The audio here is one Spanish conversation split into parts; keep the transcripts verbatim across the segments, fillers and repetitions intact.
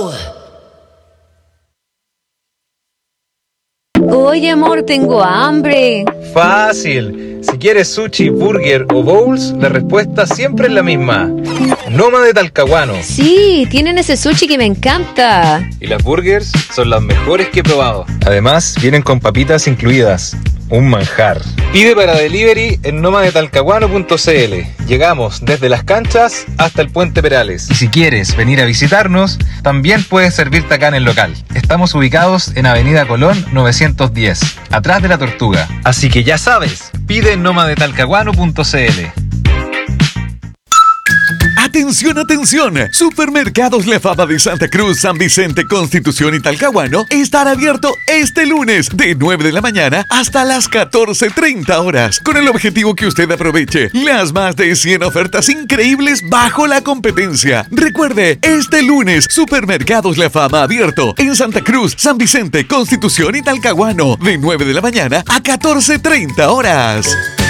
Oye, amor, tengo hambre. Fácil. Si quieres sushi, burger o bowls, la respuesta siempre es la misma. Noma de Talcahuano. Sí, tienen ese sushi que me encanta. Y las burgers son las mejores que he probado. Además, vienen con papitas incluidas. Un manjar. Pide para delivery en noma de talcahuano punto c l. Llegamos desde las canchas hasta el Puente Perales. Y si quieres venir a visitarnos, también puedes servirte acá en el local. Estamos ubicados en Avenida Colón novecientos diez, atrás de la Tortuga. Así que ya sabes, pide en noma de talcahuano punto c l. ¡Atención, atención! Supermercados La Fama de Santa Cruz, San Vicente, Constitución y Talcahuano estará abierto este lunes de nueve de la mañana hasta las catorce treinta horas, con el objetivo que usted aproveche las más de cien ofertas increíbles bajo la competencia. Recuerde, este lunes Supermercados La Fama abierto en Santa Cruz, San Vicente, Constitución y Talcahuano de nueve de la mañana a catorce treinta horas.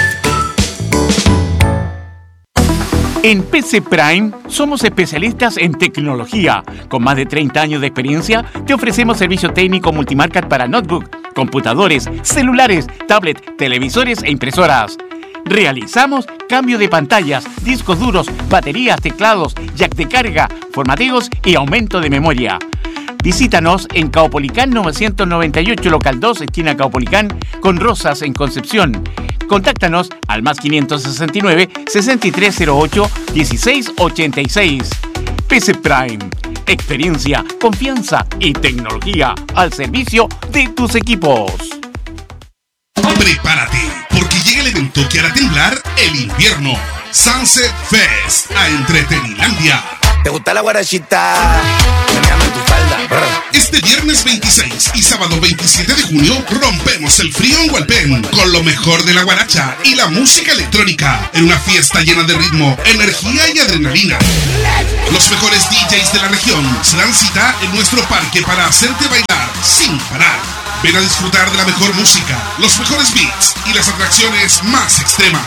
En P C Prime somos especialistas en tecnología. Con más de treinta años de experiencia, te ofrecemos servicio técnico multimarca para notebook, computadores, celulares, tablet, televisores e impresoras. Realizamos cambio de pantallas, discos duros, baterías, teclados, jack de carga, formateos y aumento de memoria. Visítanos en Caupolicán novecientos noventa y ocho, local dos, esquina Caupolicán, con Rosas en Concepción. Contáctanos al más quinientos sesenta y nueve, sesenta y tres cero ocho, dieciséis ochenta y seis. P C Prime. Experiencia, confianza y tecnología al servicio de tus equipos. Prepárate, porque llega el evento que hará temblar el invierno. Sunset Fest a Entretenilandia. ¿Te gusta la guarachita? Meneame tu falda. Este viernes veintiséis y sábado veintisiete de junio rompemos el frío en Hualpén con lo mejor de la guaracha y la música electrónica en una fiesta llena de ritmo, energía y adrenalina. Los mejores D Js de la región se dan cita en nuestro parque para hacerte bailar sin parar. Ven a disfrutar de la mejor música, los mejores beats y las atracciones más extremas.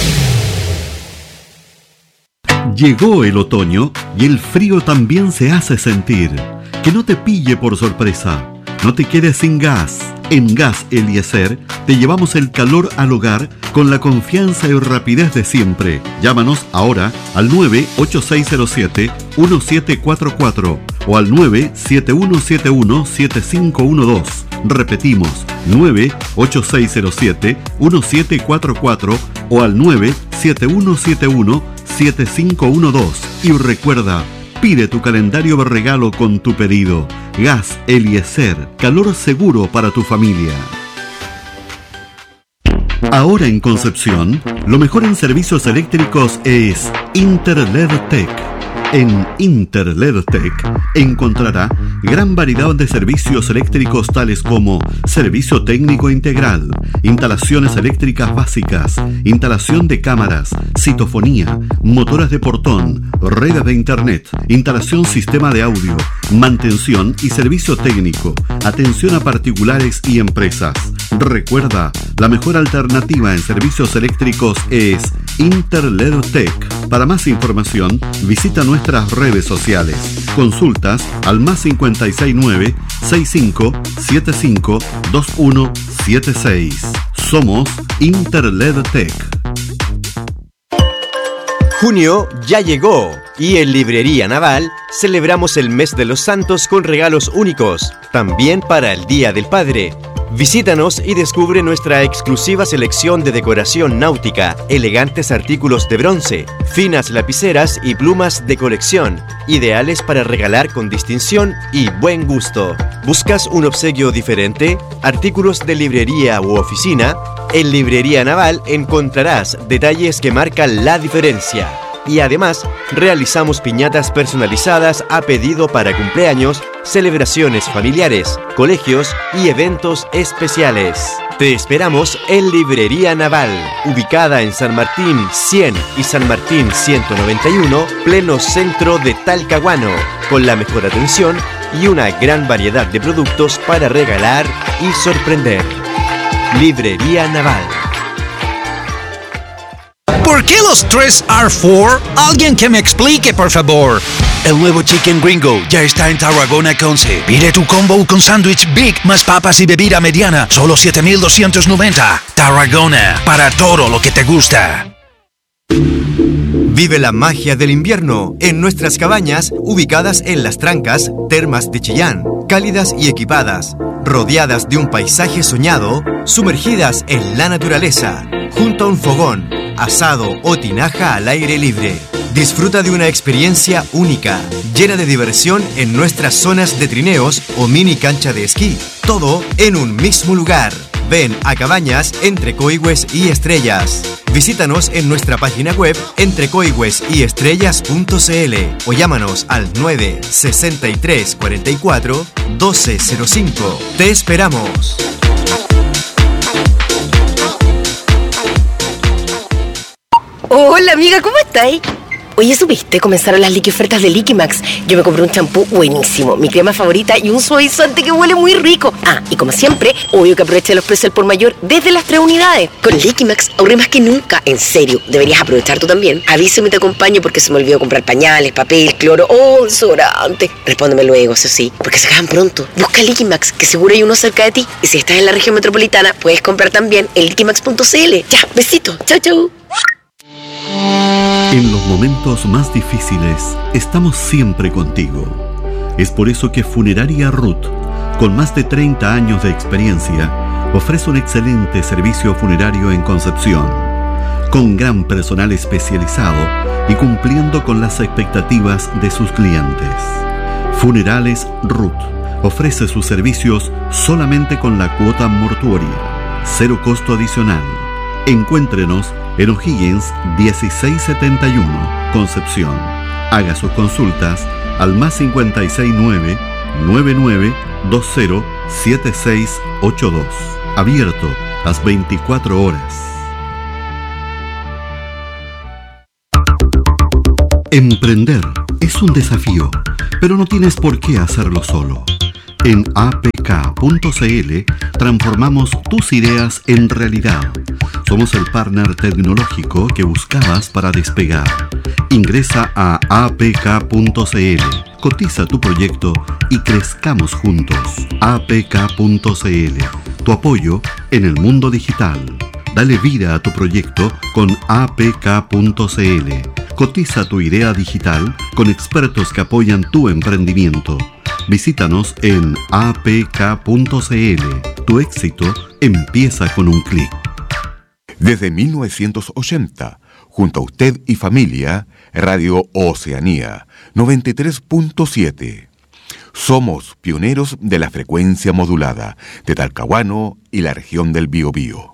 Llegó el otoño y el frío también se hace sentir. Que no te pille por sorpresa. No te quedes sin gas. En Gas Eliezer te llevamos el calor al hogar con la confianza y rapidez de siempre. Llámanos ahora al nueve ocho seis cero siete uno siete cuatro cuatro o al nueve siete uno siete uno siete cinco uno dos. Repetimos, nueve ocho seis cero siete uno siete cuatro cuatro o al nueve siete uno siete uno siete cinco uno dos. Y recuerda, pide tu calendario de regalo con tu pedido. Gas Eliezer, calor seguro para tu familia. Ahora en Concepción, lo mejor en servicios eléctricos es Interledtech. En Interledtech encontrará gran variedad de servicios eléctricos tales como servicio técnico integral, instalaciones eléctricas básicas, instalación de cámaras, citofonía, motoras de portón, redes de internet, instalación sistema de audio, mantención y servicio técnico, atención a particulares y empresas. Recuerda, la mejor alternativa en servicios eléctricos es Interledtech. Para más información, visita nuestras redes sociales. Consultas al más cincuenta y seis nueve sesenta y cinco setenta y cinco veintiuno setenta y seis. Somos Interledtech. Junio ya llegó y en Librería Naval celebramos el mes de los santos con regalos únicos, también para el Día del Padre. Visítanos y descubre nuestra exclusiva selección de decoración náutica, elegantes artículos de bronce, finas lapiceras y plumas de colección, ideales para regalar con distinción y buen gusto. ¿Buscas un obsequio diferente? ¿Artículos de librería u oficina? En Librería Naval encontrarás detalles que marcan la diferencia. Y además, realizamos piñatas personalizadas a pedido para cumpleaños, celebraciones familiares, colegios y eventos especiales. Te esperamos en Librería Naval, ubicada en San Martín cien y San Martín ciento noventa y uno, pleno centro de Talcahuano, con la mejor atención y una gran variedad de productos para regalar y sorprender. Librería Naval. ¿Por qué los tres R cuatro? Alguien que me explique, por favor. El nuevo Chicken Gringo ya está en Tarragona Conce. Pide tu combo con sándwich Big más papas y bebida mediana. Solo siete mil doscientos noventa. Tarragona, para todo lo que te gusta. Vive la magia del invierno en nuestras cabañas ubicadas en Las Trancas, Termas de Chillán, cálidas y equipadas, rodeadas de un paisaje soñado, sumergidas en la naturaleza, junto a un fogón, asado o tinaja al aire libre. Disfruta de una experiencia única, llena de diversión en nuestras zonas de trineos o mini cancha de esquí, todo en un mismo lugar. Ven a Cabañas Entre Coigües y Estrellas. Visítanos en nuestra página web entre coigües y estrellas punto c l o llámanos al nueve sesenta y tres cuarenta y cuatro doce cero cinco. ¡Te esperamos! Hola amiga, ¿cómo estáis? Oye, ¿supiste? Comenzaron las liqui ofertas de Liquimax. Yo me compré un champú buenísimo, mi crema favorita y un suavizante que huele muy rico. Ah, y como siempre, obvio que aproveché los precios al por mayor desde las tres unidades. Con Liquimax ahorré más que nunca. En serio, deberías aprovechar tú también. Avísame y te acompaño porque se me olvidó comprar pañales, papel, cloro o desodorante. Respóndeme luego, eso sí, porque se acaban pronto. Busca Liquimax, que seguro hay uno cerca de ti. Y si estás en la región metropolitana, puedes comprar también en liquimax punto c l. Ya, besito. Chau, chau. En los momentos más difíciles, estamos siempre contigo. Es por eso que Funeraria Ruth, con más de treinta años de experiencia, ofrece un excelente servicio funerario en Concepción, con gran personal especializado y cumpliendo con las expectativas de sus clientes. Funerales Ruth ofrece sus servicios solamente con la cuota mortuoria, cero costo adicional. Encuéntrenos en O'Higgins dieciséis setenta y uno, Concepción. Haga sus consultas al más cincuenta y seis nueve, nueve nueve dos cero, siete seis ocho dos. Abierto las veinticuatro horas. Emprender es un desafío, pero no tienes por qué hacerlo solo. En a p k punto c l transformamos tus ideas en realidad. Somos el partner tecnológico que buscabas para despegar. Ingresa a a p k punto c l, cotiza tu proyecto y crezcamos juntos. a p k punto c l, tu apoyo en el mundo digital. Dale vida a tu proyecto con a p k punto c l. Cotiza tu idea digital con expertos que apoyan tu emprendimiento. Visítanos en a p k punto c l. Tu éxito empieza con un clic. Desde mil novecientos ochenta, junto a usted y familia, Radio Oceanía noventa y tres punto siete. Somos pioneros de la frecuencia modulada de Talcahuano y la región del Biobío.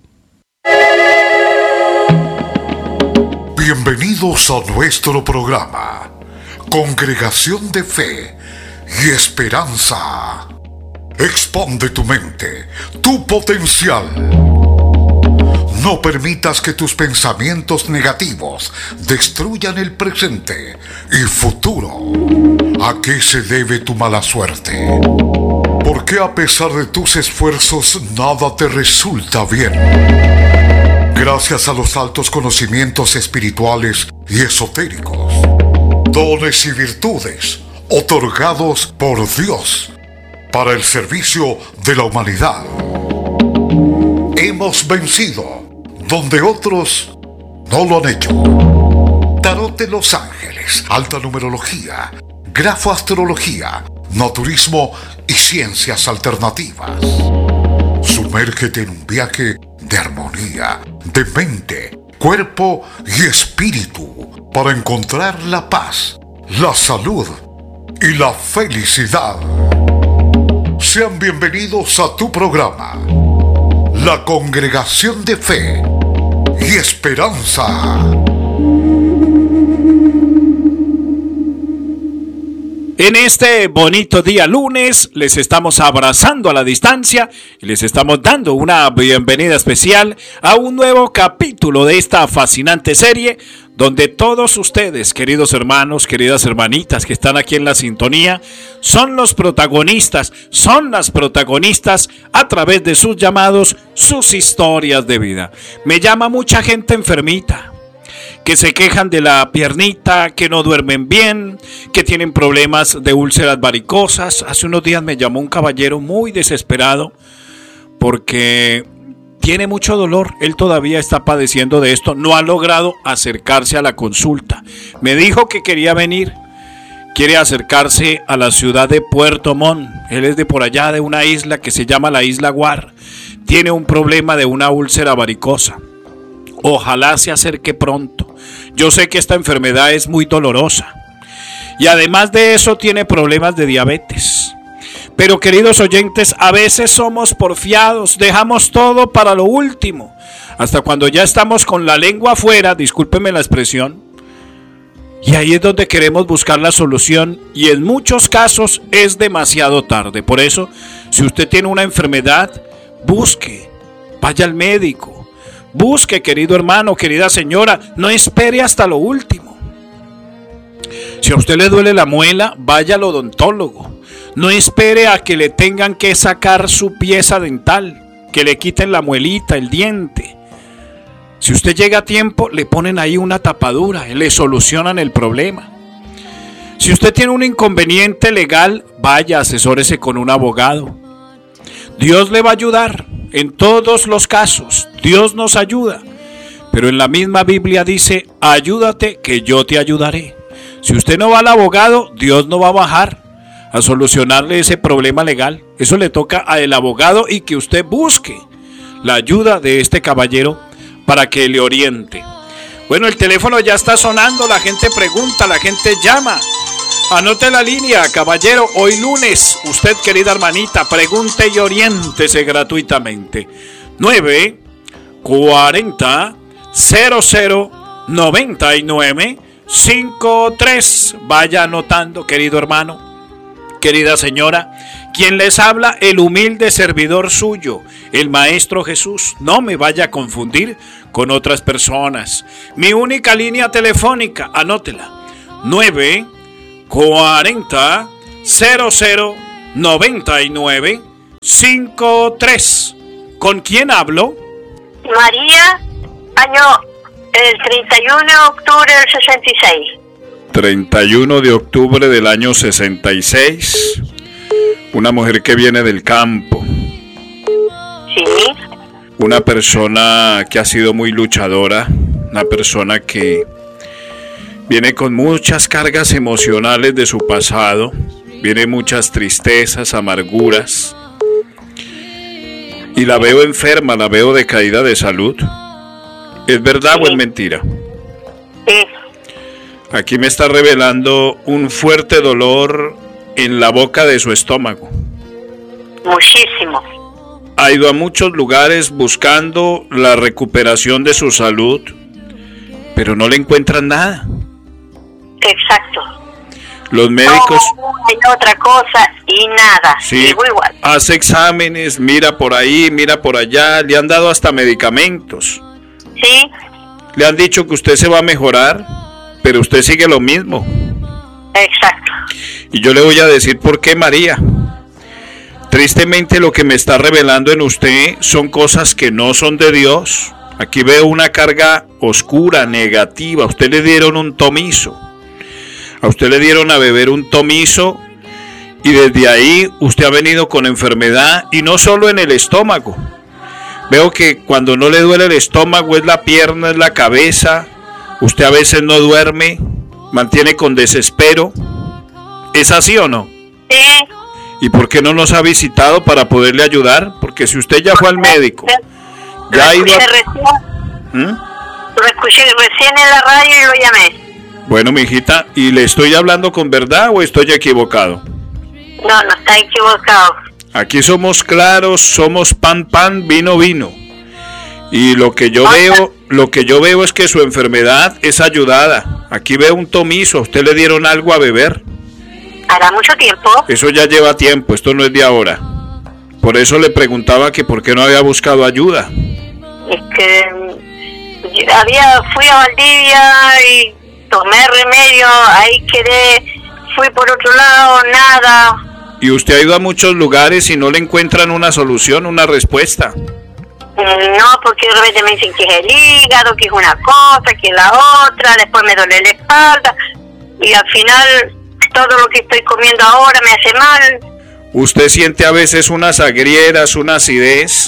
Bienvenidos a nuestro programa, Congregación de Fe y Esperanza. Expande tu mente, tu potencial. No permitas que tus pensamientos negativos destruyan el presente y futuro. ¿A qué se debe tu mala suerte? ¿Por qué a pesar de tus esfuerzos nada te resulta bien? Gracias a los altos conocimientos espirituales y esotéricos, dones y virtudes otorgados por Dios para el servicio de la humanidad, hemos vencido donde otros no lo han hecho. Tarot de los Ángeles, alta numerología, grafoastrología, naturismo y ciencias alternativas. Sumérgete en un viaje de armonía, de mente, cuerpo y espíritu para encontrar la paz, la salud y la felicidad. Sean bienvenidos a tu programa, la Congregación de Fe y Esperanza. En este bonito día lunes les estamos abrazando a la distancia y les estamos dando una bienvenida especial a un nuevo capítulo de esta fascinante serie donde todos ustedes, queridos hermanos, queridas hermanitas que están aquí en la sintonía, son los protagonistas, son las protagonistas a través de sus llamados, sus historias de vida. Me llama mucha gente enfermita, que se quejan de la piernita, que no duermen bien, que tienen problemas de úlceras varicosas. Hace unos días me llamó un caballero muy desesperado porque tiene mucho dolor. Él todavía está padeciendo de esto, no ha logrado acercarse a la consulta. Me dijo que quería venir, quiere acercarse a la ciudad de Puerto Montt. Él es de por allá, de una isla que se llama la Isla Guar. Tiene un problema de una úlcera varicosa. Ojalá se acerque pronto. Yo sé que esta enfermedad es muy dolorosa. Y además de eso tiene problemas de diabetes. Pero queridos oyentes, a veces somos porfiados, dejamos todo para lo último. Hasta cuando ya estamos con la lengua afuera, discúlpeme la expresión. Y ahí es donde queremos buscar la solución. Y en muchos casos es demasiado tarde. Por eso, si usted tiene una enfermedad, busque, vaya al médico. Busque, querido hermano, querida señora, no espere hasta lo último. Si a usted le duele la muela, vaya al odontólogo. No espere a que le tengan que sacar su pieza dental, que le quiten la muelita, el diente. Si usted llega a tiempo, le ponen ahí una tapadura, le solucionan el problema. Si usted tiene un inconveniente legal, vaya, asesórese con un abogado. Dios le va a ayudar. En todos los casos, Dios nos ayuda. Pero en la misma Biblia dice, ayúdate que yo te ayudaré. Si usted no va al abogado, Dios no va a bajar a solucionarle ese problema legal. Eso le toca al abogado y que usted busque la ayuda de este caballero para que le oriente. Bueno, el teléfono ya está sonando, la gente pregunta, la gente llama. Anote la línea, caballero, hoy lunes, usted querida hermanita, pregunte y oriéntese gratuitamente. nueve cuarenta cero cero noventa y nueve cincuenta y tres. Vaya anotando, querido hermano, querida señora, quien les habla, el humilde servidor suyo, el Maestro Jesús. No me vaya a confundir con otras personas. Mi única línea telefónica, anótela, nueve cuarenta cero cero noventa y nueve cincuenta y tres. ¿Con quién hablo? María, año el treinta y uno de octubre del sesenta y seis. treinta y uno de octubre del año sesenta y seis. Una mujer que viene del campo. Sí. Una persona que ha sido muy luchadora. Una persona que viene con muchas cargas emocionales de su pasado. Viene muchas tristezas, amarguras. Y la veo enferma, la veo decaída de salud. ¿Es verdad sí. o es mentira? Sí. Aquí me está revelando un fuerte dolor en la boca de su estómago. Muchísimo. Ha ido a muchos lugares buscando la recuperación de su salud, pero no le encuentran nada. Exacto. Los médicos... No, hay otra cosa y nada. Sí, Digo igual. Hace exámenes, mira por ahí, mira por allá, le han dado hasta medicamentos. Sí. Le han dicho que usted se va a mejorar, pero usted sigue lo mismo. Exacto. Y yo le voy a decir por qué, María. Tristemente lo que me está revelando en usted son cosas que no son de Dios. Aquí veo una carga oscura, negativa. A usted le dieron un tomizo. A usted le dieron a beber un tomizo y desde ahí usted ha venido con enfermedad y no solo en el estómago. Veo que cuando no le duele el estómago es la pierna, es la cabeza. Usted a veces no duerme, mantiene con desespero. ¿Es así o no? Sí. ¿Y por qué no nos ha visitado para poderle ayudar? Porque si usted ya fue al médico, ya ha ido a... ¿Mm? Lo escuché recién en la radio y lo llamé. Bueno, mijita, ¿y le estoy hablando con verdad o estoy equivocado? No, no está equivocado. Aquí somos claros, somos pan, pan, vino, vino. Y lo que yo veo, lo que yo veo es que su enfermedad es ayudada. Aquí veo un tomizo, ¿a usted le dieron algo a beber? Hará mucho tiempo. Eso ya lleva tiempo, esto no es de ahora. Por eso le preguntaba que por qué no había buscado ayuda. Es que había, fui a Valdivia y tomé remedio, ahí quedé, fui por otro lado, nada. Y usted ha ido a muchos lugares y no le encuentran una solución, una respuesta. No, No, porque de repente me dicen que es el hígado, que es una cosa, que es la otra, después me duele la espalda y al final todo lo que estoy comiendo ahora me hace mal. ¿Usted siente a veces unas agrieras, una acidez?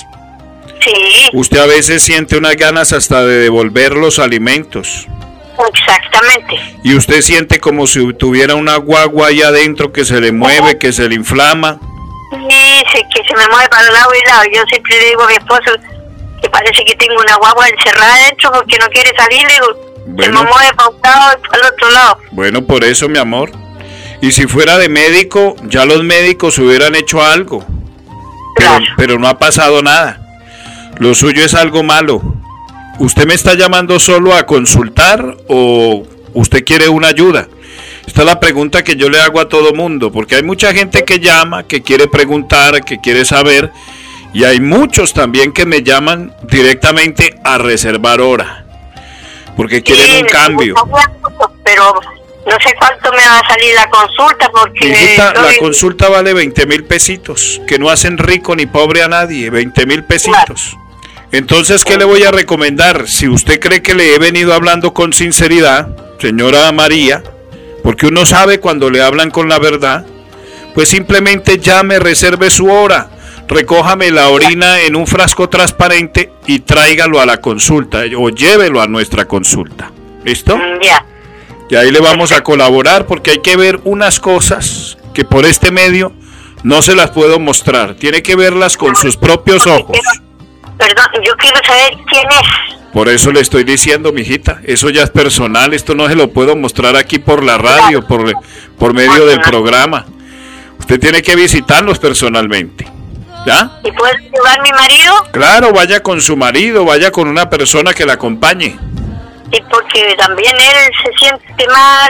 Sí. ¿Usted a veces siente unas ganas hasta de devolver los alimentos? Exactamente. ¿Y usted siente como si tuviera una guagua ahí adentro que se le mueve, que se le inflama? Sí, sí, que se me mueve para un lado y lado. Yo siempre le digo a mi esposo que parece que tengo una guagua encerrada adentro porque no quiere salir. Le digo, bueno, se me mueve para un lado y para el otro lado. Bueno, por eso, mi amor. Y si fuera de médico, ya los médicos hubieran hecho algo. Pero, claro. pero no ha pasado nada. Lo suyo es algo malo. ¿Usted me está llamando solo a consultar o usted quiere una ayuda? Esta es la pregunta que yo le hago a todo mundo, porque hay mucha gente que llama, que quiere preguntar, que quiere saber, y hay muchos también que me llaman directamente a reservar hora, porque quieren sí, un cambio. Pero no sé cuánto me va a salir la consulta, porque... Hijita, la de... consulta vale veinte mil pesitos, que no hacen rico ni pobre a nadie, veinte mil pesitos. Claro. Entonces, ¿qué le voy a recomendar? Si usted cree que le he venido hablando con sinceridad, señora María, porque uno sabe cuando le hablan con la verdad, pues simplemente llame, reserve su hora, recójame la orina en un frasco transparente y tráigalo a la consulta, o llévelo a nuestra consulta. ¿Listo? Ya. Y ahí le vamos a colaborar, porque hay que ver unas cosas que por este medio no se las puedo mostrar. Tiene que verlas con sus propios ojos. Perdón, yo quiero saber quién es. Por eso le estoy diciendo, mijita, eso ya es personal, esto no se lo puedo mostrar aquí por la radio, por, por medio del programa. Usted tiene que visitarlos personalmente, ¿ya? ¿Y puede llevar mi marido? Claro, vaya con su marido, vaya con una persona que la acompañe. Sí, porque también él se siente mal,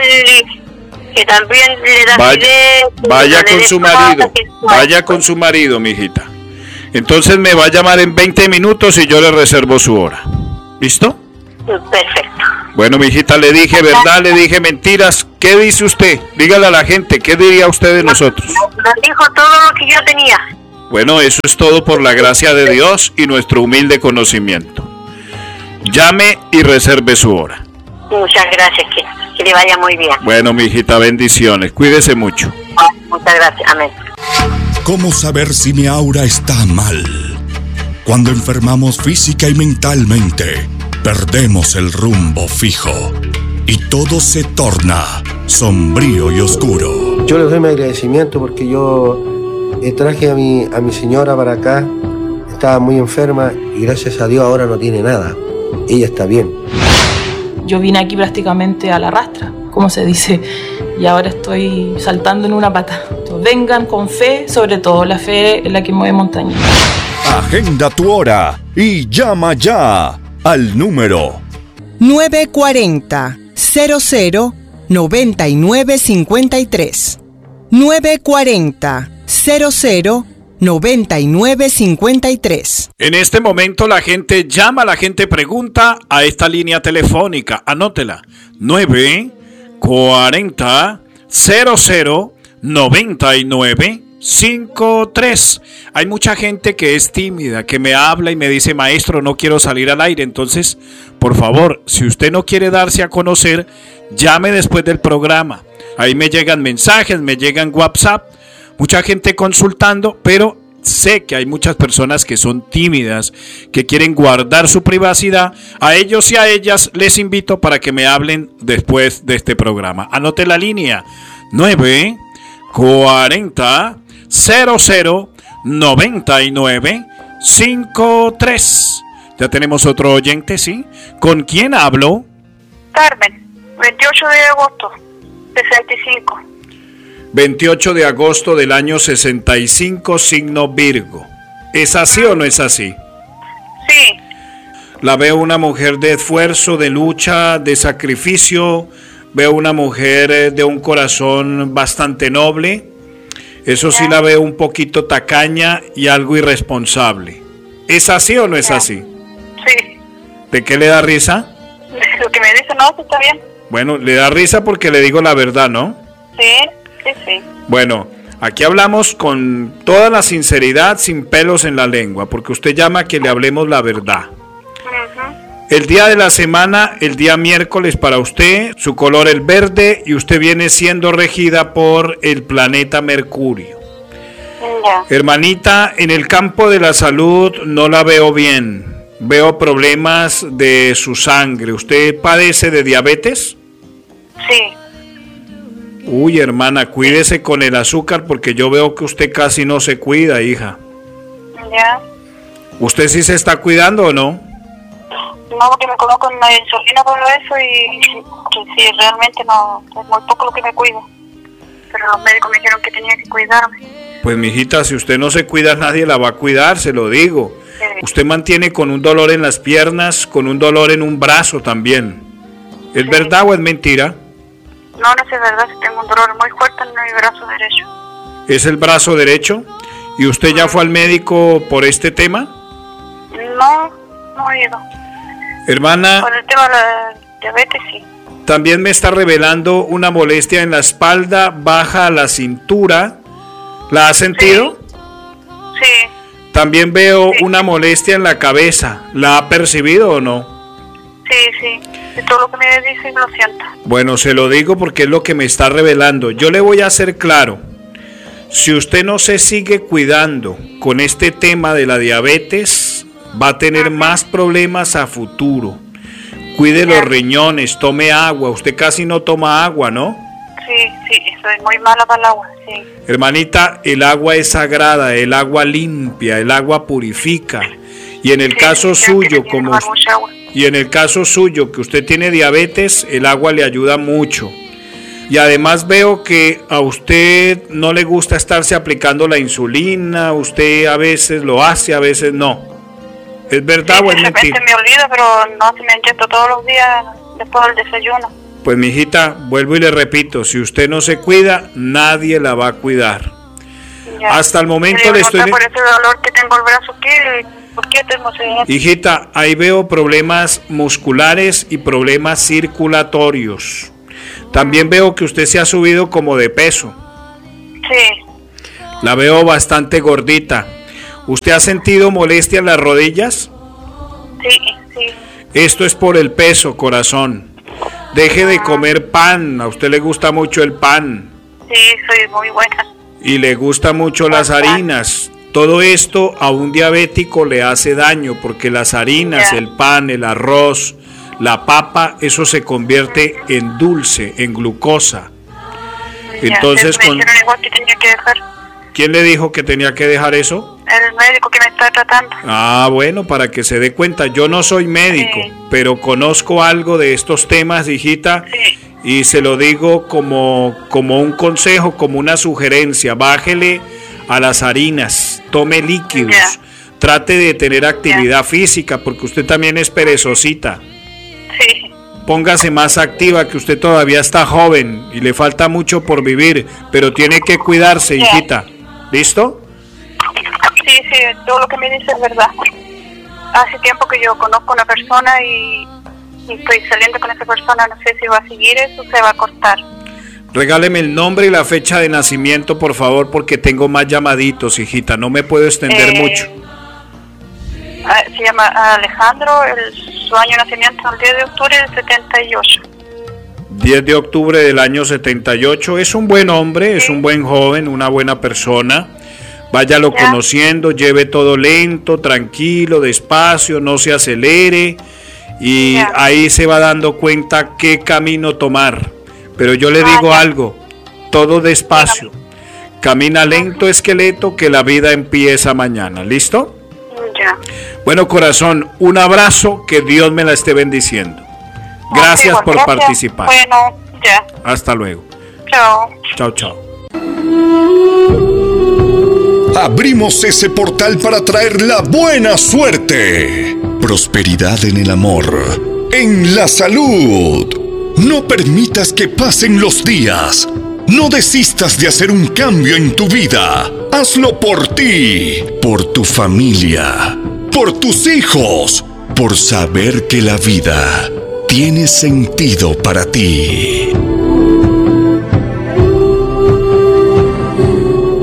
y que también le da vaya, acidez, vaya con su marido, vaya con su marido, mijita. Entonces me va a llamar en veinte minutos y yo le reservo su hora. ¿Listo? Perfecto. Bueno, mijita, le dije verdad, le dije mentiras. ¿Qué dice usted? Dígale a la gente, ¿qué diría usted de nosotros? Nos dijo todo lo que yo tenía. Bueno, eso es todo por la gracia de Dios y nuestro humilde conocimiento. Llame y reserve su hora. Muchas gracias, que, que le vaya muy bien. Bueno, mijita, bendiciones. Cuídese mucho. Muchas gracias, amén. ¿Cómo saber si mi aura está mal? Cuando enfermamos física y mentalmente, perdemos el rumbo fijo y todo se torna sombrío y oscuro. Yo les doy mi agradecimiento porque yo traje a mi, a mi señora para acá, estaba muy enferma y gracias a Dios ahora no tiene nada, ella está bien. Yo vine aquí prácticamente a la rastra, como se dice, y ahora estoy saltando en una pata. Entonces, vengan con fe, sobre todo la fe es la que mueve montañas. Agenda tu hora y llama ya al número nueve cuarenta, cero cero, noventa y nueve cincuenta y tres. nueve cuarenta, cero cero, noventa y nueve cincuenta y tres. En este momento la gente llama, la gente pregunta a esta línea telefónica. Anótela. nueve cuarenta, cero cero, noventa y nueve cincuenta y tres. Hay mucha gente que es tímida, que me habla y me dice, maestro, no quiero salir al aire. Entonces, por favor, si usted no quiere darse a conocer, llame después del programa. Ahí me llegan mensajes, me llegan WhatsApp. Mucha gente consultando, pero sé que hay muchas personas que son tímidas, que quieren guardar su privacidad. A ellos y a ellas les invito para que me hablen después de este programa. Anote la línea nueve cuarenta, cero cero, noventa y nueve cincuenta y tres. Ya tenemos otro oyente, ¿sí? ¿Con quién hablo? Carmen, veintiocho de agosto, sesenta y cinco. veintiocho de agosto del año sesenta y cinco, signo Virgo. ¿Es así o no es así? Sí. La veo una mujer de esfuerzo, de lucha, de sacrificio. Veo una mujer de un corazón bastante noble. Eso sí, la veo un poquito tacaña y algo irresponsable. ¿Es así o no es así? Sí. ¿De qué le da risa? Lo que me dice, no, está bien. Bueno, le da risa porque le digo la verdad, ¿no? Sí, sí, sí. Bueno, Aquí hablamos con toda la sinceridad, sin pelos en la lengua, porque usted llama a que le hablemos la verdad. El día de la semana, el día miércoles para usted, su color el verde y usted viene siendo regida por el planeta Mercurio. Ya. Hermanita, en el campo de la salud no la veo bien. Veo problemas de su sangre. ¿Usted padece de diabetes? Sí. Uy, hermana, cuídese con el azúcar porque yo veo que usted casi no se cuida, hija. Ya. ¿Usted sí se está cuidando o no? No, porque me coloco en la insulina por eso y que sí, realmente no, es muy poco lo que me cuido. Pero los médicos me dijeron que tenía que cuidarme. Pues mijita, si usted no se cuida, nadie la va a cuidar, se lo digo. Sí. Usted mantiene con un dolor en las piernas, con un dolor en un brazo también. ¿Es Sí. verdad o es mentira? No, no es verdad, si tengo un dolor muy fuerte en mi brazo derecho. ¿Es el brazo derecho? ¿Y usted ya fue al médico por este tema? No, no he ido. Hermana, Con el tema de la diabetes, sí. también me está revelando una molestia en la espalda, baja a la cintura. ¿La ha sentido? Sí. También veo una molestia en la cabeza. ¿La ha percibido o no? Sí, sí. De todo lo que me dicen lo siento. Bueno, se lo digo porque es lo que me está revelando. Yo le voy a hacer claro. Si usted no se sigue cuidando con este tema de la diabetes, va a tener más problemas a futuro. Cuide los riñones, tome agua. Usted casi no toma agua, ¿no? Sí, sí, soy muy mala para el agua, sí. Hermanita, el agua es sagrada, el agua limpia, el agua purifica. Y en el Sí, caso sí, tengo que suyo, como tomar mucha agua. y en el caso suyo que usted tiene diabetes, el agua le ayuda mucho. Y además veo que a usted no le gusta estarse aplicando la insulina, usted a veces lo hace, a veces no. ¿Es verdad o es De repente mentira? me olvido, pero no, si me inyecto todos los días después del desayuno. Pues mijita, vuelvo y le repito, si usted no se cuida, nadie la va a cuidar. Ya. Hasta el momento Quería le estoy... preguntar por ese dolor que tengo el brazo, ¿qué? ¿Por qué tengo ese? Hijita, ahí veo problemas musculares y problemas circulatorios. También veo que usted se ha subido como de peso. Sí, La veo bastante gordita. ¿Usted ha sentido molestia en las rodillas? sí, sí. Esto es por el peso, corazón. Deje de comer pan. A usted le gusta mucho el pan. Sí, soy muy buena. Y le gusta mucho las harinas. Todo esto a un diabético le hace daño porque las harinas, Ya. el pan, el arroz, la papa, eso se convierte en dulce, en glucosa. Entonces, Ya, me con, dijeron igual que tenía que dejar. ¿quién le dijo que tenía que dejar eso? El médico que me está tratando. Ah, bueno, para que se dé cuenta, yo no soy médico, pero conozco algo de estos temas, hijita, y se lo digo como, como un consejo, como una sugerencia. Bájele a las harinas, tome líquidos, trate de tener actividad física, porque usted también es perezosita. Sí. Póngase más activa, que usted todavía está joven y le falta mucho por vivir, pero tiene que cuidarse, Ya. hijita. ¿Listo? Sí, sí, todo lo que me dice es verdad. Hace tiempo que yo conozco a una persona y, y estoy saliendo con esa persona. No sé si va a seguir eso o se va a cortar. Regáleme el nombre y la fecha de nacimiento, por favor, porque tengo más llamaditos, hijita. No me puedo extender Eh, mucho. Ah, se llama Alejandro, el, su año de nacimiento es el diez de octubre del setenta y ocho. diez de octubre del año setenta y ocho. Es un buen hombre, es un buen joven, una buena persona. Váyalo conociendo, lleve todo lento, tranquilo, despacio, no se acelere. Y ahí se va dando cuenta qué camino tomar. Pero yo le digo algo, todo despacio. Camina lento, esqueleto, que la vida empieza mañana. ¿Listo? Ya. Bueno, corazón, un abrazo, que Dios me la esté bendiciendo. Gracias Ok, por gracias. participar. Bueno, ya. Hasta luego. Chao. Chao, chao. Abrimos ese portal para traer la buena suerte, prosperidad en el amor, en la salud. No permitas que pasen los días. No desistas de hacer un cambio en tu vida. Hazlo por ti, por tu familia, por tus hijos, por saber que la vida tiene sentido para ti.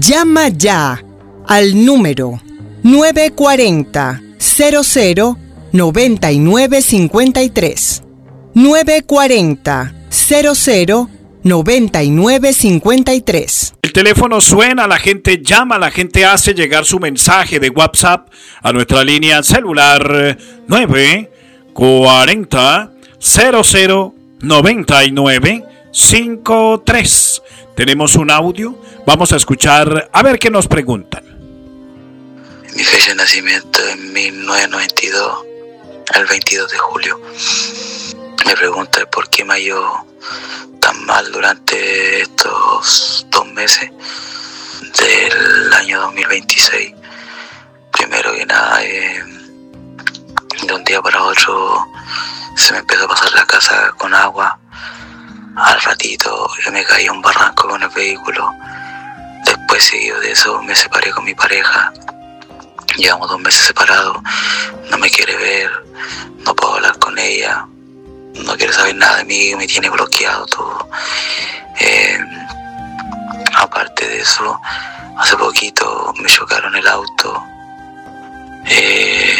Llama ya al número nueve cuatro cero, cero cero, nueve nueve cinco tres. nueve cuatro cero, cero cero, nueve nueve cinco tres. El teléfono suena, la gente llama, la gente hace llegar su mensaje de WhatsApp a nuestra línea celular nueve cuatro cero, cero cero, nueve nueve cinco tres. Tenemos un audio, vamos a escuchar a ver qué nos preguntan. Mi fecha de nacimiento es mil novecientos noventa y dos, el veintidós de julio. Me pregunta por qué me hallo tan mal durante estos dos meses del año dos mil veintiséis. Primero que nada, eh, de un día para otro se me empezó a pasar la casa con agua. Al ratito yo me caí a un barranco con el vehículo. Después, seguido de eso, me separé con mi pareja. Llevamos dos meses separados. No me quiere ver, no puedo hablar con ella, no quiere saber nada de mí, me tiene bloqueado todo. Eh, aparte de eso, hace poquito me chocaron el auto. Eh,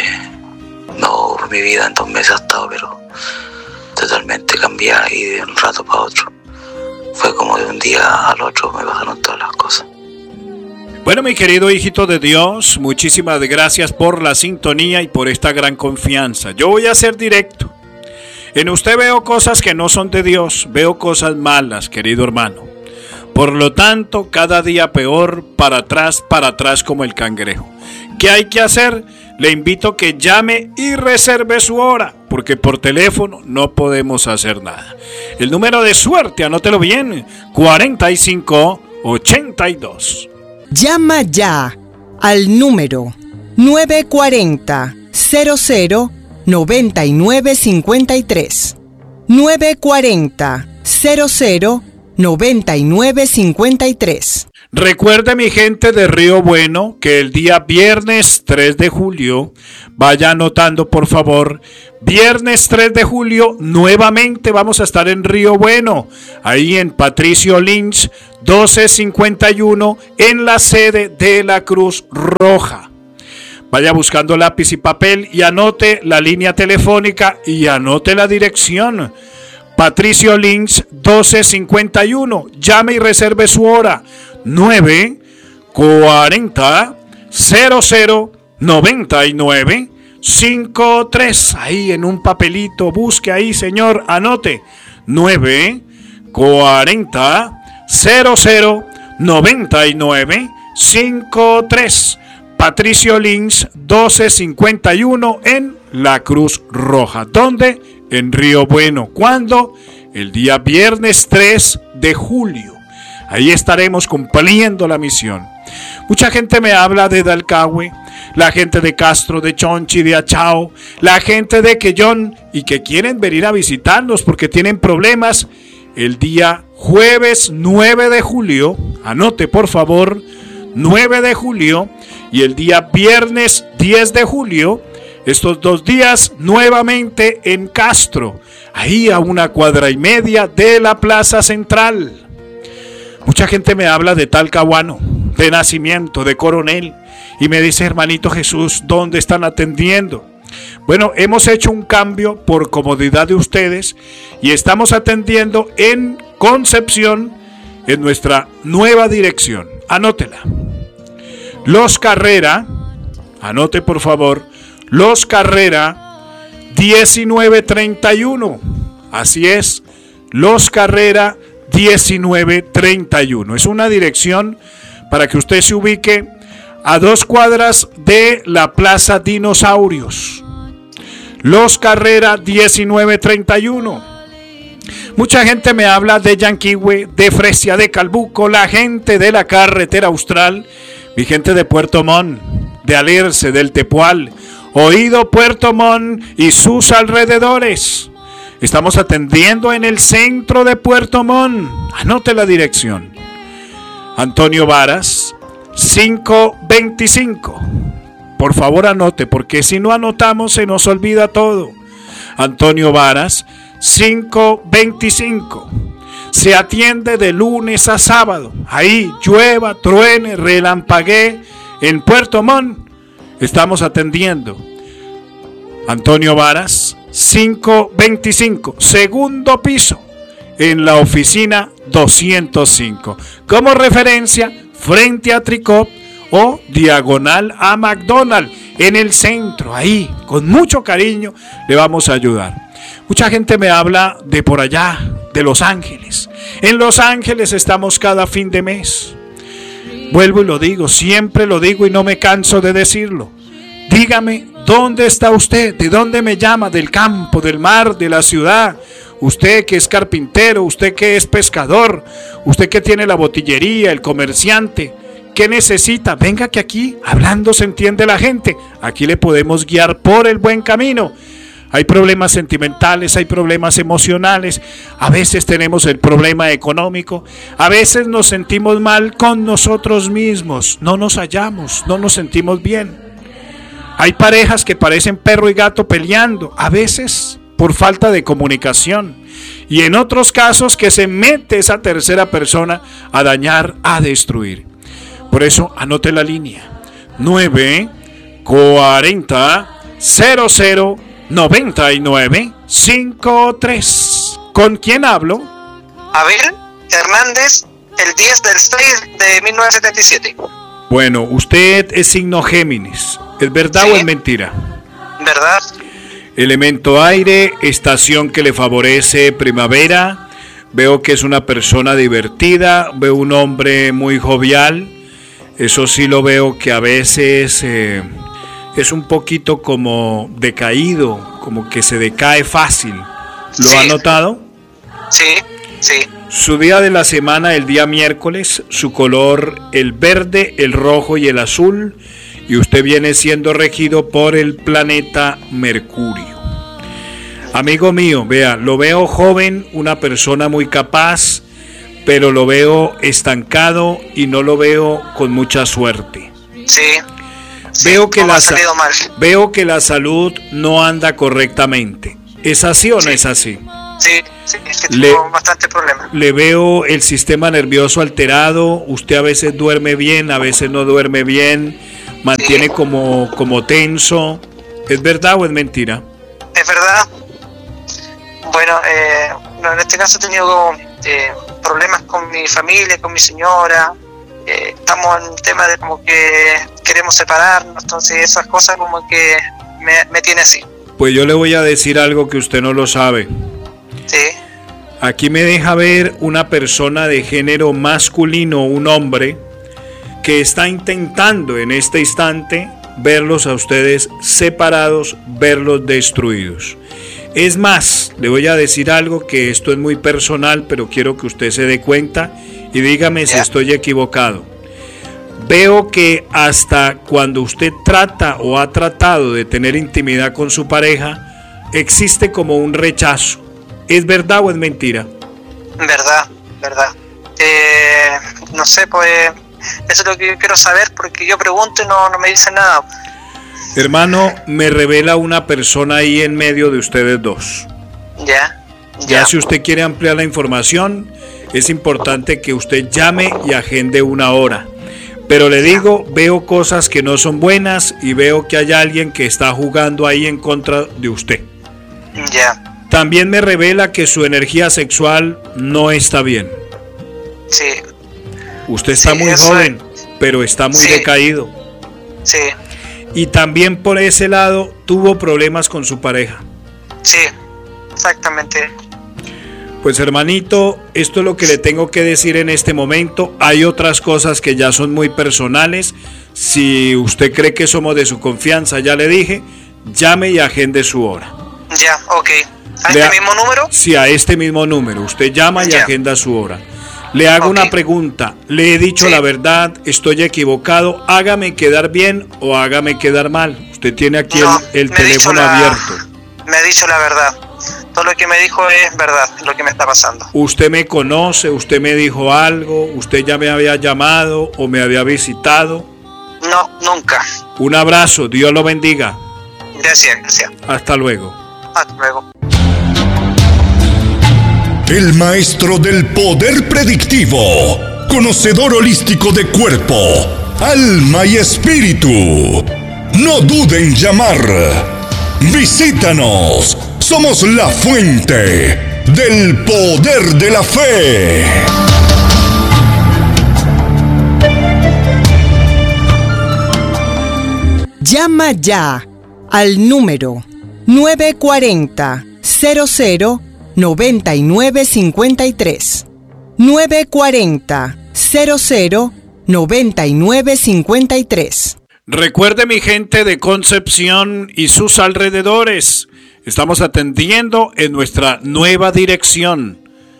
no, mi vida en dos meses ha estado, pero totalmente cambiada y de un rato para otro. Fue como de un día al otro me pasaron todas las cosas. Bueno, mi querido hijito de Dios, muchísimas gracias por la sintonía y por esta gran confianza. Yo voy a ser directo. En usted veo cosas que no son de Dios, veo cosas malas, querido hermano. Por lo tanto, cada día peor, para atrás, para atrás como el cangrejo. ¿Qué hay que hacer? Le invito a que llame y reserve su hora, porque por teléfono no podemos hacer nada. El número de suerte, anótelo bien, cuarenta y cinco ochenta y dos. Llama ya al número nueve cuatro cero, cero cero, nueve nueve cinco tres. nueve cuatro cero, cero cero, nueve nueve cinco tres. Recuerde, mi gente de Río Bueno, que el día viernes tres de julio, vaya anotando por favor, viernes tres de julio, nuevamente vamos a estar en Río Bueno, ahí en Patricio Lynch, doce cincuenta y uno, en la sede de la Cruz Roja. Vaya buscando lápiz y papel y anote la línea telefónica y anote la dirección. Patricio Lynch, doce cincuenta y uno. Llame y reserve su hora. nueve cuarenta, cero cero, noventa y nueve cincuenta y tres. Ahí en un papelito, busque ahí, señor, anote. nueve cuarenta, cero cero, noventa y nueve cincuenta y tres. Patricio Lynch, doce cincuenta y uno, en la Cruz Roja. ¿Dónde? En Río Bueno. ¿Cuándo? El día viernes tres de julio. Ahí estaremos cumpliendo la misión. Mucha gente me habla de Dalcahue, la gente de Castro, de Chonchi, de Achao, la gente de Quellón, y que quieren venir a visitarnos porque tienen problemas. El día jueves nueve de julio, anote por favor, nueve de julio, y el día viernes diez de julio, estos dos días nuevamente en Castro, ahí a una cuadra y media de la Plaza Central. Mucha gente me habla de Talcahuano, de Nacimiento, de Coronel, y me dice, hermanito Jesús, ¿dónde están atendiendo? Bueno, hemos hecho un cambio por comodidad de ustedes y estamos atendiendo en Concepción, en nuestra nueva dirección. Anótela. Los Carrera, anote por favor, Los Carrera diecinueve treinta y uno. Así es, Los Carrera diecinueve treinta y uno. Es una dirección para que usted se ubique a dos cuadras de la Plaza Dinosaurios. Los Carrera diecinueve treinta y uno. Mucha gente me habla de Yanquihue, de Fresia, de Calbuco, la gente de la carretera austral, mi gente de Puerto Montt, de Alerce, del Tepual, Oído Puerto Montt y sus alrededores. Estamos atendiendo en el centro de Puerto Montt. Anote la dirección. Antonio Varas, quinientos veinticinco. Por favor anote, porque si no anotamos se nos olvida todo. Antonio Varas, quinientos veinticinco. Se atiende de lunes a sábado. Ahí llueva, truene, relampaguee. En Puerto Montt estamos atendiendo. Antonio Varas, quinientos veinticinco, segundo piso, en la oficina doscientos cinco. Como referencia, frente a Tricop o diagonal a McDonald's, en el centro, ahí, con mucho cariño, le vamos a ayudar. Mucha gente me habla de por allá, de Los Ángeles. En Los Ángeles estamos cada fin de mes. Vuelvo y lo digo, siempre lo digo y no me canso de decirlo. Dígame, ¿dónde está usted? ¿De dónde me llama? ¿Del campo, del mar, de la ciudad? Usted que es carpintero, usted que es pescador, usted que tiene la botillería, el comerciante, ¿qué necesita? Venga que aquí, hablando se entiende la gente. Aquí le podemos guiar por el buen camino. Hay problemas sentimentales, hay problemas emocionales, a veces tenemos el problema económico, a veces nos sentimos mal con nosotros mismos, no nos hallamos, no nos sentimos bien. Hay parejas que parecen perro y gato peleando, a veces por falta de comunicación, y en otros casos que se mete esa tercera persona a dañar, a destruir. Por eso anote la línea nueve cuarenta cero cero noventa y nueve cincuenta y tres. ¿Con quién hablo? Abel Hernández, el diez del seis de mil novecientos setenta y siete. Bueno, usted es signo Géminis. ¿Es verdad sí. o es mentira? ¿Verdad? Elemento aire, estación que le favorece primavera. Veo que es una persona divertida, veo un hombre muy jovial. Eso sí lo veo que a veces eh, es un poquito como decaído, como que se decae fácil. ¿Lo sí. ha notado? Sí, sí. Su día de la semana, el día miércoles, su color el verde, el rojo y el azul, y usted viene siendo regido por el planeta Mercurio. Amigo mío, vea, lo veo joven, una persona muy capaz, pero lo veo estancado y no lo veo con mucha suerte. Sí. sí veo, que la mal. veo que la salud no anda correctamente. ¿Es así o sí. no es así? Sí, sí, es que tengo bastante problema. Le veo el sistema nervioso alterado, usted a veces duerme bien, a veces no duerme bien, mantiene sí. como, como tenso. ¿Es verdad o es mentira? Es verdad. Bueno, eh, en este caso he tenido eh, problemas con mi familia, con mi señora. Eh, estamos en un tema de como que queremos separarnos, entonces esas cosas como que me, me tiene así. Pues yo le voy a decir algo que usted no lo sabe. Sí. Aquí me deja ver una persona de género masculino, un hombre, que está intentando en este instante verlos a ustedes separados, verlos destruidos. Es más, le voy a decir algo que esto es muy personal, pero quiero que usted se dé cuenta y dígame si estoy equivocado. Veo que hasta cuando usted trata o ha tratado de tener intimidad con su pareja, existe como un rechazo. ¿Es verdad o es mentira? Verdad, verdad. Eh, no sé, pues eso es lo que yo quiero saber, porque yo pregunto y no, no me dicen nada. Hermano, me revela una persona ahí en medio de ustedes dos. Ya, ya. Ya, si usted quiere ampliar la información, es importante que usted llame y agende una hora. Pero le digo, veo cosas que no son buenas y veo que hay alguien que está jugando ahí en contra de usted. Ya. También me revela que su energía sexual no está bien. Sí. Usted está sí, muy joven, es... pero está muy sí. decaído. Sí. Y también por ese lado tuvo problemas con su pareja. Sí, exactamente. Pues hermanito, esto es lo que le tengo que decir en este momento. Hay otras cosas que ya son muy personales. Si usted cree que somos de su confianza, ya le dije, llame y agende su hora. Ya, ok. ¿A le este mismo número? Sí, a este mismo número. Usted llama y ya. agenda su hora. Le hago okay. una pregunta. Le he dicho sí. la verdad, estoy equivocado. Hágame quedar bien o hágame quedar mal. Usted tiene aquí no, el, el teléfono la, abierto. Me ha dicho la verdad. Todo lo que me dijo es verdad, lo que me está pasando. Usted me conoce, usted me dijo algo, usted ya me había llamado o me había visitado. No, nunca. Un abrazo, Dios lo bendiga. Gracias, gracias. Hasta luego. Hasta luego. el maestro del poder predictivo, conocedor holístico de cuerpo, alma y espíritu. No duden en llamar. Visítanos. Somos la fuente del poder de la fe. Llama ya al número nueve cuatro cero, cero cero, nueve nueve cinco tres. nueve cuatro cero, cero cero, nueve nueve cinco tres. Recuerde, mi gente de Concepción y sus alrededores, estamos atendiendo en nuestra nueva dirección,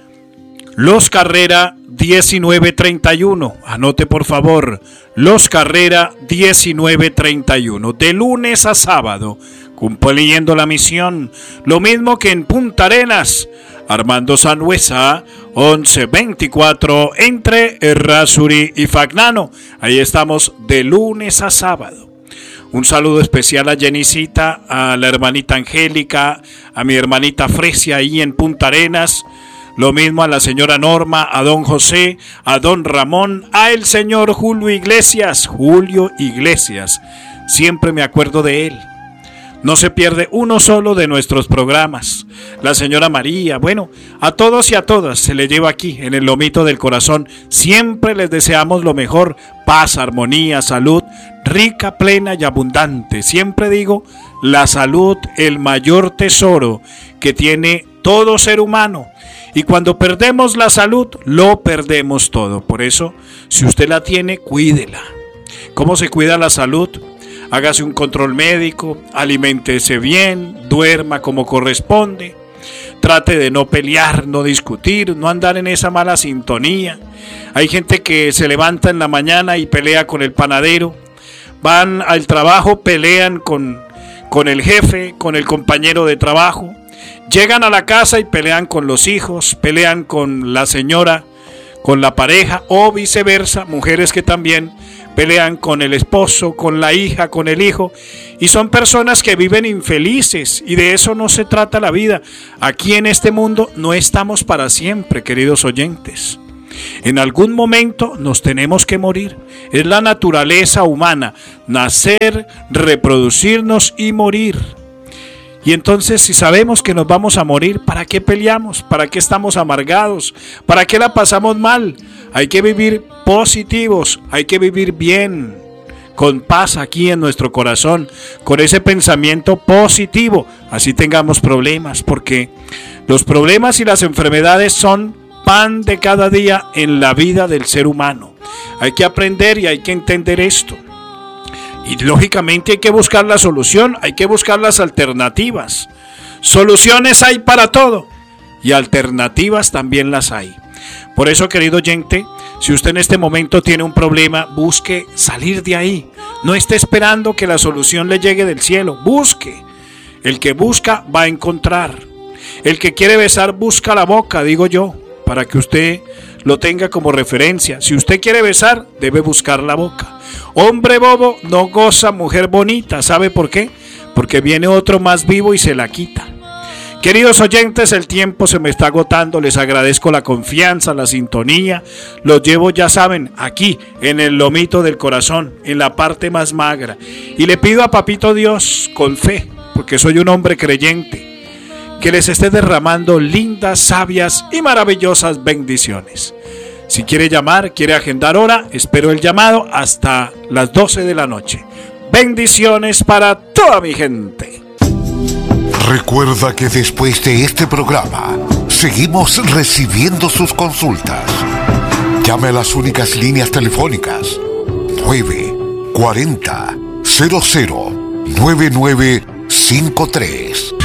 Los Carrera diecinueve treinta y uno. Anote por favor, Los Carrera diecinueve treinta y uno, de lunes a sábado, cumpliendo la misión. Lo mismo que en Punta Arenas, Armando Sanhueza, once veinticuatro, entre Errázuri y Fagnano. Ahí estamos de lunes a sábado. Un saludo especial a Jenicita, a la hermanita Angélica, a mi hermanita Fresia ahí en Punta Arenas. Lo mismo a la señora Norma, a don José, a don Ramón, a el señor Julio Iglesias. Julio Iglesias, siempre me acuerdo de él. No se pierde uno solo de nuestros programas. La señora María, bueno, a todos y a todas se le lleva aquí en el lomito del corazón. Siempre les deseamos lo mejor, paz, armonía, salud, rica, plena y abundante. Siempre digo, la salud, el mayor tesoro que tiene todo ser humano. Y cuando perdemos la salud, lo perdemos todo. Por eso, si usted la tiene, cuídela. ¿Cómo se cuida la salud? Hágase un control médico, aliméntese bien, duerma como corresponde, trate de no pelear, no discutir, no andar en esa mala sintonía. Hay gente que se levanta en la mañana y pelea con el panadero, van al trabajo, pelean con, con el jefe, con el compañero de trabajo, llegan a la casa y pelean con los hijos, pelean con la señora, con la pareja o viceversa, mujeres que también pelean con el esposo, con la hija, con el hijo, y son personas que viven infelices, y de eso no se trata la vida. Aquí en este mundo no estamos para siempre, queridos oyentes. En algún momento nos tenemos que morir. Es la naturaleza humana, nacer, reproducirnos y morir. Y entonces, si sabemos que nos vamos a morir, ¿para qué peleamos? ¿Para qué estamos amargados? ¿Para qué la pasamos mal? Hay que vivir positivos, hay que vivir bien, con paz aquí en nuestro corazón, con ese pensamiento positivo. Así tengamos problemas, porque los problemas y las enfermedades son pan de cada día en la vida del ser humano. Hay que aprender y hay que entender esto. Y lógicamente hay que buscar la solución, hay que buscar las alternativas. Soluciones hay para todo y alternativas también las hay. Por eso, querido oyente, si usted en este momento tiene un problema, busque salir de ahí. No esté esperando que la solución le llegue del cielo. Busque. El que busca va a encontrar. El que quiere besar busca la boca, digo yo, para que usted lo tenga como referencia. Si usted quiere besar, debe buscar la boca. Hombre bobo no goza mujer bonita. ¿Sabe por qué? Porque viene otro más vivo y se la quita. Queridos oyentes, el tiempo se me está agotando. Les agradezco la confianza, la sintonía. Los llevo, ya saben, aquí en el lomito del corazón, en la parte más magra. Y le pido a Papito Dios, con fe, porque soy un hombre creyente, que les esté derramando lindas, sabias y maravillosas bendiciones. Si quiere llamar, quiere agendar hora, espero el llamado hasta las doce de la noche. Bendiciones para toda mi gente. Recuerda que después de este programa seguimos recibiendo sus consultas. Llame a las únicas líneas telefónicas nueve cuarenta, cero cero, nueve nueve cinco tres.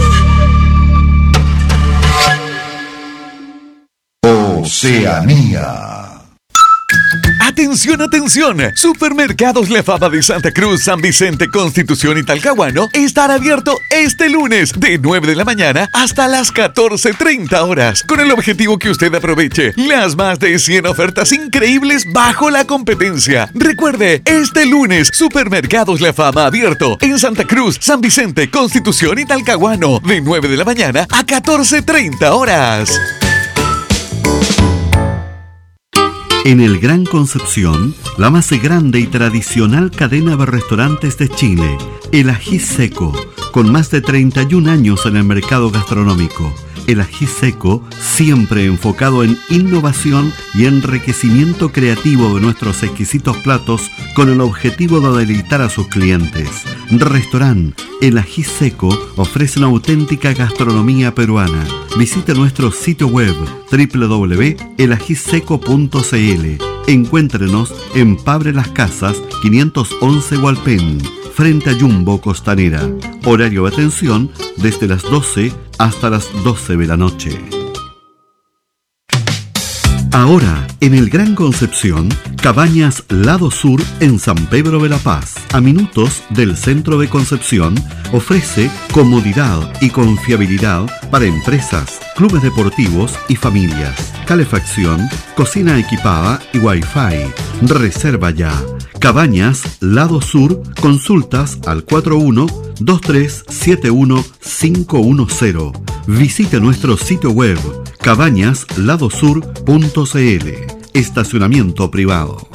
Oceanía. Atención, atención. Supermercados La Fama de Santa Cruz, San Vicente, Constitución y Talcahuano estará abierto este lunes de nueve de la mañana hasta las catorce treinta horas, con el objetivo que usted aproveche las más de cien ofertas increíbles bajo la competencia. Recuerde, este lunes Supermercados La Fama abierto en Santa Cruz, San Vicente, Constitución y Talcahuano de nueve de la mañana a catorce treinta horas. En el Gran Concepción, la más grande y tradicional cadena de restaurantes de Chile, El Ají Seco, con más de treinta y un años en el mercado gastronómico. El Ají Seco, siempre enfocado en innovación y enriquecimiento creativo de nuestros exquisitos platos con el objetivo de deleitar a sus clientes. Restaurant El Ají Seco ofrece una auténtica gastronomía peruana. Visite nuestro sitio web doble u doble u doble u punto el ají seco punto c l. Encuéntrenos en Pabre Las Casas, quinientos once Hualpén, frente a Jumbo Costanera. Horario de atención desde las doce hasta las doce de la noche. Ahora, en el Gran Concepción, Cabañas Lado Sur en San Pedro de la Paz, a minutos del centro de Concepción, ofrece comodidad y confiabilidad para empresas, clubes deportivos y familias, calefacción, cocina equipada y wifi. Reserva ya. Cabañas Lado Sur, consultas al cuatro uno dos tres siete uno cinco uno cero. Visite nuestro sitio web cabañas lado sur punto c l. Estacionamiento privado.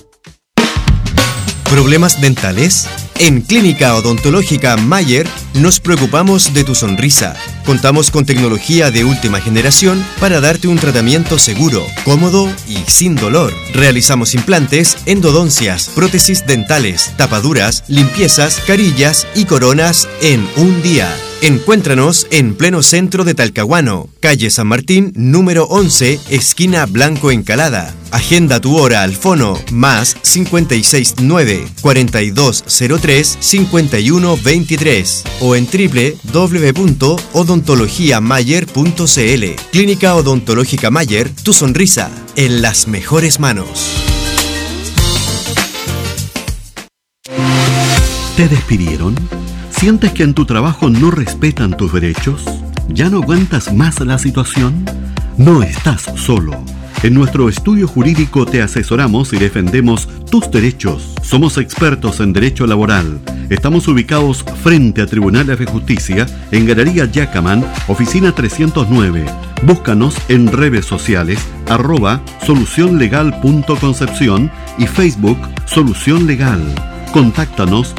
¿Problemas dentales? En Clínica Odontológica Mayer nos preocupamos de tu sonrisa. Contamos con tecnología de última generación para darte un tratamiento seguro, cómodo y sin dolor. Realizamos implantes, endodoncias, prótesis dentales, tapaduras, limpiezas, carillas y coronas en un día. Encuéntranos en pleno centro de Talcahuano, calle San Martín, número once, esquina Blanco Encalada. Agenda tu hora al fono más cinco seis nueve, cuatro dos cero tres, cinco uno dos tres o en doble u doble u doble u punto odontología mayer punto c l. Clínica Odontológica Mayer, tu sonrisa en las mejores manos. ¿Te despidieron? ¿Sientes que en tu trabajo no respetan tus derechos? ¿Ya no aguantas más la situación? No estás solo. En nuestro estudio jurídico te asesoramos y defendemos tus derechos. Somos expertos en derecho laboral. Estamos ubicados frente a Tribunales de Justicia en Galería Yacaman, oficina trescientos nueve. Búscanos en redes sociales arroba solucionlegal punto concepción y Facebook Solución Legal. Contáctanos